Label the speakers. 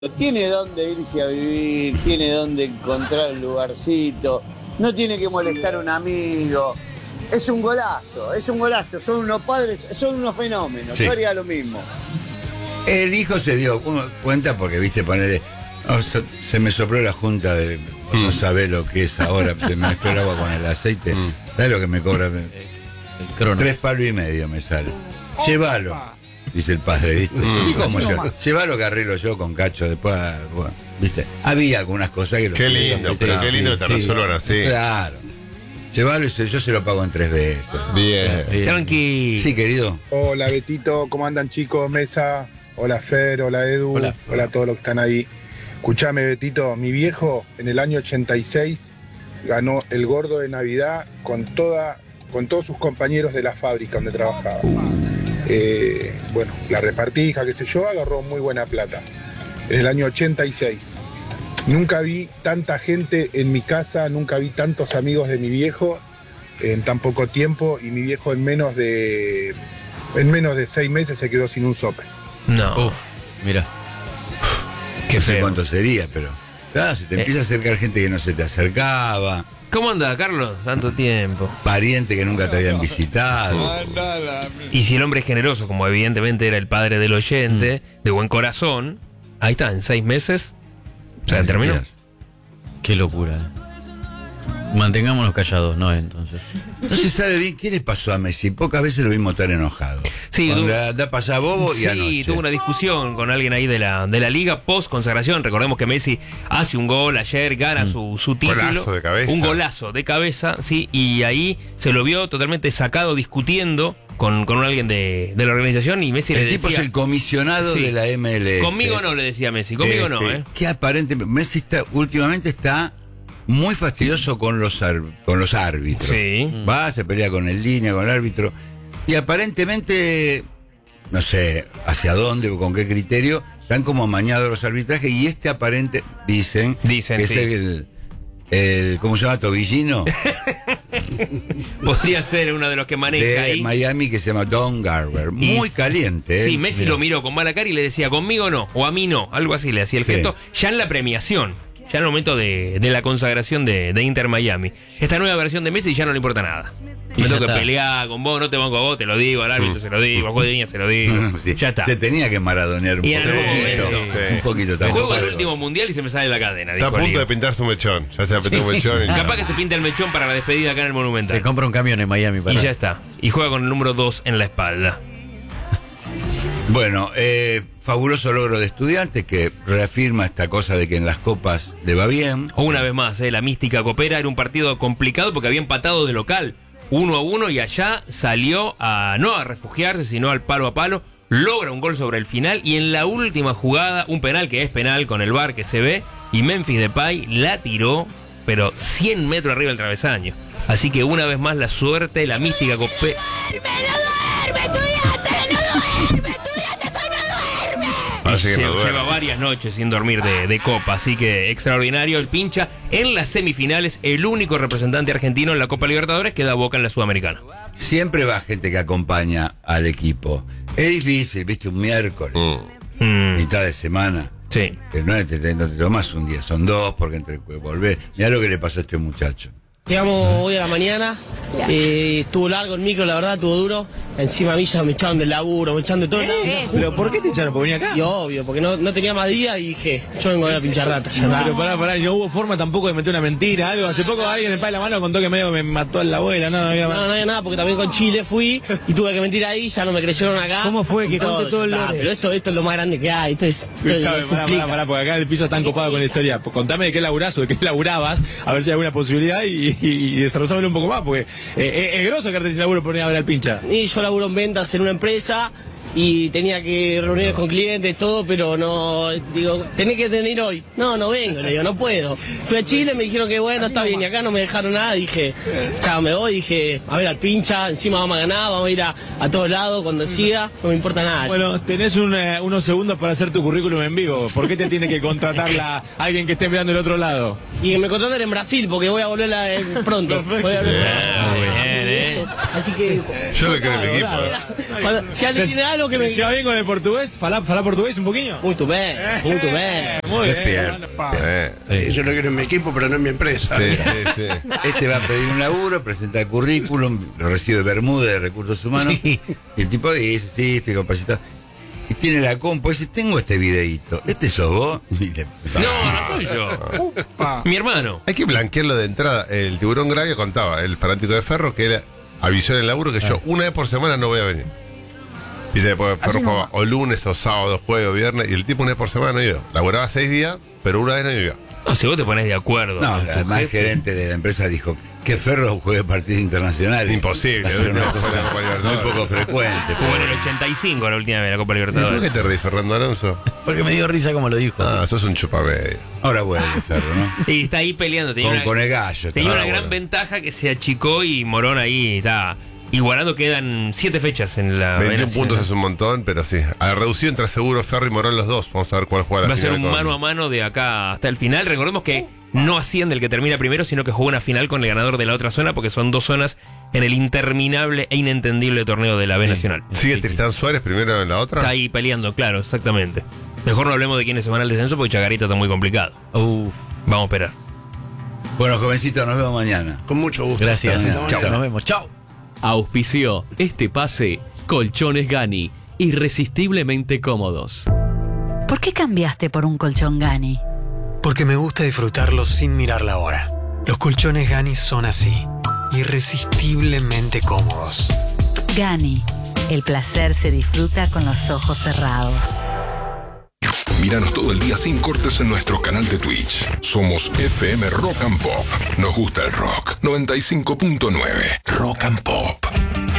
Speaker 1: Tiene dónde irse a vivir, tiene dónde encontrar un lugarcito, no tiene que molestar a un amigo. Es un golazo, son unos padres, son unos fenómenos,
Speaker 2: Sí.
Speaker 1: Yo haría lo mismo.
Speaker 2: El hijo se dio cuenta porque, viste, ponerle... se me sopló la junta de... No sabe lo que es ahora, se me mezcló el agua con el aceite. ¿Sabes lo que me cobra?
Speaker 3: El crono.
Speaker 2: 3 palos y medio me sale. Llévalo, dice el padre, ¿viste? ¿Cómo yo? Llévalo que arreglo yo con Cacho después, bueno, ¿viste? Había algunas cosas que...
Speaker 4: Qué lindo, pero qué lindo que te resuelvan así.
Speaker 2: Claro. Llévalo y yo se lo pago en 3 veces.
Speaker 4: Bien.
Speaker 3: Tranqui.
Speaker 2: Sí, querido.
Speaker 5: Hola Betito, ¿cómo andan chicos? Mesa, hola Fer, hola Edu,
Speaker 3: Hola.
Speaker 5: hola a todos los que están ahí. Escuchame Betito, mi viejo en el año 86 ganó el gordo de Navidad con todos sus compañeros de la fábrica donde trabajaba. Bueno, la repartija, qué sé yo, agarró muy buena plata. En el año 86. Nunca vi tanta gente en mi casa, nunca vi tantos amigos de mi viejo en tan poco tiempo y mi viejo en menos de 6 meses se quedó sin un sope.
Speaker 3: No. Uf, mira. Qué
Speaker 2: No sé
Speaker 3: feo.
Speaker 2: cuánto sería, pero... Claro, se te empieza a acercar gente que no se te acercaba,
Speaker 3: ¿Cómo anda, Carlos? Tanto tiempo.
Speaker 2: parientes que nunca te habían visitado.
Speaker 3: Y si el hombre es generoso, como evidentemente era el padre del oyente, de buen corazón, ahí está, en 6 meses. O sea, terminó.
Speaker 6: Qué locura. Mantengámonos callados, ¿no? Entonces.
Speaker 2: No se sabe bien qué le pasó a Messi. Pocas veces lo vimos tan enojado.
Speaker 3: Sí,
Speaker 2: Cuando da para allá bobo y
Speaker 3: Sí,
Speaker 2: anoche.
Speaker 3: tuvo una discusión con alguien ahí de la liga post consagración. Recordemos que Messi hace un gol ayer, gana su título.
Speaker 4: Golazo de cabeza.
Speaker 3: Un golazo de cabeza, sí, y ahí se lo vio totalmente sacado discutiendo con alguien de la organización y Messi
Speaker 2: El
Speaker 3: le
Speaker 2: tipo
Speaker 3: decía...
Speaker 2: es el comisionado
Speaker 3: Sí.
Speaker 2: de la MLS.
Speaker 3: Conmigo no, le decía Messi, conmigo no, ¿eh?
Speaker 2: Que aparentemente Messi últimamente está muy fastidioso con los árbitros.
Speaker 3: Sí.
Speaker 2: Va, se pelea con el línea, con el árbitro. Y aparentemente, no sé hacia dónde o con qué criterio, están como amañados los arbitrajes. Y dicen que
Speaker 3: sí.
Speaker 2: es el ¿cómo se llama? Tobillino
Speaker 3: Podría ser uno de los que maneja
Speaker 2: de
Speaker 3: ahí.
Speaker 2: Miami, que se llama Don Garber. Muy caliente, ¿eh?
Speaker 3: Sí, Messi lo miró con mala cara y le decía, conmigo no, o a mí no, algo así le hacía el
Speaker 2: Sí.
Speaker 3: gesto, ya en la premiación, ya en el momento de la consagración de Inter Miami. Esta nueva versión de Messi ya no le importa nada.
Speaker 6: Y
Speaker 3: Me
Speaker 6: ya
Speaker 3: tengo que
Speaker 6: está.
Speaker 3: pelear con vos, no te banco a vos, te lo digo, al árbitro se lo digo, al juez de línea se lo digo.
Speaker 2: Sí.
Speaker 3: Ya está.
Speaker 2: Se tenía que maradonear un
Speaker 3: Y en algún
Speaker 2: poquito.
Speaker 3: momento,
Speaker 4: sí.
Speaker 2: Un poquito
Speaker 3: Me
Speaker 2: tampoco.
Speaker 3: juego el último mundial y se me sale la cadena.
Speaker 4: Está a
Speaker 3: dijo
Speaker 4: punto de
Speaker 3: Leo.
Speaker 4: pintarse un mechón. Ya se ha pintado un mechón.
Speaker 3: Capaz que se pinta el mechón para la despedida acá en el Monumental.
Speaker 6: Se compra un camión en Miami para.
Speaker 3: Y ya está. Y juega con el número 2 en la espalda.
Speaker 2: Bueno, fabuloso logro de Estudiantes que reafirma esta cosa de que en las copas le va bien.
Speaker 3: Una vez más, la mística copera. Era un partido complicado porque había empatado de local 1-1 y allá salió no a refugiarse, sino al palo a palo. Logra un gol sobre el final y en la última jugada, un penal que es penal con el VAR que se ve, y Memphis Depay la tiró, pero 100 metros arriba del travesaño. Así que una vez más la suerte, la mística copera.
Speaker 4: Parece que no duerme.
Speaker 3: Lleva varias noches sin dormir de copa, así que extraordinario el pincha. En las semifinales, el único representante argentino en la Copa Libertadores que da Boca en la Sudamericana.
Speaker 2: Siempre va gente que acompaña al equipo. Es difícil, viste, un miércoles, mitad de semana.
Speaker 3: Sí.
Speaker 2: Que no te tomas un día, son 2 porque entre volver. Mirá lo que le pasó a este muchacho.
Speaker 7: Llegamos hoy a la mañana, estuvo largo el micro, la verdad, estuvo duro. Encima a mí ya me echaron del laburo, me echaron de todo.
Speaker 8: ¿Pero por qué te echaron? ¿Por venir acá?
Speaker 7: Y obvio, porque no tenía más día y dije, yo vengo a ver a pinchar rata. Ya está.
Speaker 8: Pero pará, no hubo forma tampoco de meter una mentira, algo. Hace poco alguien en el Padre de la Mano contó que medio me mató a la abuela, no había
Speaker 7: No había nada, porque también con Chile fui y tuve que mentir ahí, ya no me creyeron acá.
Speaker 8: ¿Cómo fue? Que
Speaker 7: Todo,
Speaker 8: conté todo
Speaker 7: ya
Speaker 8: el
Speaker 7: está.
Speaker 8: lore.
Speaker 7: Pero esto es lo más grande que hay, esto es...
Speaker 8: Escuchame,
Speaker 7: se explica.
Speaker 8: pará, porque acá en el piso están copados con la historia. Pues contame de qué laburás o de qué laburabas, a ver si hay alguna posibilidad y desarrollámelo un poco más, porque es grosso que ese laburo por venir a ver al pincha.
Speaker 7: Y yo laburo en ventas en una empresa y tenía que reuniones con clientes, todo, pero no, digo, tenés que venir hoy. No vengo, le digo, no puedo. Fui a Chile, me dijeron que bueno, está bien, y acá no me dejaron nada, dije, chao, me voy, dije, a ver al pincha, encima vamos a ganar, vamos a ir a todos lados, cuando siga, no me importa nada.
Speaker 8: Bueno, tenés unos segundos para hacer tu currículum en vivo. ¿Por qué te tiene que contratar alguien que esté mirando el otro lado?
Speaker 7: Y me contratan en Brasil, porque voy a volver pronto. Voy a volver.
Speaker 3: Muy bien,
Speaker 7: Así que.
Speaker 4: Yo lo quiero en mi equipo.
Speaker 7: Si alguien tiene algo que me.
Speaker 8: ¿Ya bien con el portugués? ¿Falá portugués un poquillo?
Speaker 7: Muy bien, muy bien.
Speaker 8: Muy
Speaker 2: Despierto.
Speaker 9: Yo lo quiero en mi equipo, pero no en mi empresa.
Speaker 4: Sí.
Speaker 2: Este va a pedir un laburo, presenta el currículum, lo recibe Bermuda de Recursos Humanos. Y el tipo dice, sí, estoy capacitado. Y tiene la compu y dice, tengo este videíto. ¿Este sos vos? Y le-
Speaker 3: No soy yo. Mi hermano.
Speaker 4: Hay que blanquearlo de entrada. El Tiburón Gravia contaba, el fanático de Ferro, que él avisó en el laburo que yo una vez por semana no voy a venir. Viste, después Ferro jugaba o lunes o sábado, jueves o viernes, y el tipo una vez por semana no iba. Laboraba 6 días, pero una vez no iba.
Speaker 3: No, si vos te pones de acuerdo.
Speaker 2: No,
Speaker 3: con tu
Speaker 2: además el
Speaker 3: jefe.
Speaker 2: gerente de la empresa dijo que Ferro juegue partidos internacionales.
Speaker 4: Imposible,
Speaker 2: Va a ser
Speaker 4: ¿no?
Speaker 2: una
Speaker 4: No,
Speaker 2: cosa
Speaker 4: la Copa
Speaker 2: muy
Speaker 4: Libertadores.
Speaker 2: poco frecuente.
Speaker 3: Jugó en el 85 la última vez la Copa
Speaker 4: ¿Y por
Speaker 3: Libertadores.
Speaker 4: qué te reís, Fernando Alonso?
Speaker 6: Porque me dio risa como lo dijo.
Speaker 4: Ah, sos un chupamedio.
Speaker 2: Ahora vuelve Ferro, ¿no?
Speaker 3: Y está ahí peleando.
Speaker 2: Con el gallo.
Speaker 3: Tenía
Speaker 2: está.
Speaker 3: una gran ventaja que se achicó y Morón ahí está igualando. Quedan 7 fechas en la
Speaker 4: 21
Speaker 3: B
Speaker 4: puntos
Speaker 3: Nacional.
Speaker 4: es un montón, pero sí. A reducido entre Seguro, Ferro y Morón los dos. Vamos a ver cuál juega la
Speaker 3: Va a ser
Speaker 4: final
Speaker 3: un
Speaker 4: con-
Speaker 3: mano a mano de acá hasta el final. Recordemos que no asciende el que termina primero, sino que juega una final con el ganador de la otra zona, porque son 2 zonas en el interminable e inentendible torneo de la B Nacional.
Speaker 4: ¿Sigue Tristán Suárez primero en la otra?
Speaker 3: Está ahí peleando, claro, exactamente. Mejor no hablemos de quiénes se van al descenso porque Chacarita está muy complicado.
Speaker 6: Uf,
Speaker 3: Vamos a esperar.
Speaker 2: Bueno, jovencitos, nos vemos mañana.
Speaker 9: Con mucho gusto.
Speaker 6: gracias.
Speaker 2: Hasta
Speaker 6: Chao,
Speaker 2: mañana.
Speaker 6: nos vemos. Chao.
Speaker 10: Auspició este pase Colchones Gani, irresistiblemente cómodos.
Speaker 11: ¿Por qué cambiaste por un colchón Gani?
Speaker 12: Porque me gusta disfrutarlos sin mirar la hora. Los colchones Gani son así, irresistiblemente cómodos.
Speaker 11: Gani, el placer se disfruta con los ojos cerrados.
Speaker 13: Míranos todo el día sin cortes en nuestro canal de Twitch. Somos FM Rock and Pop. Nos gusta el rock. 95.9 Rock and Pop.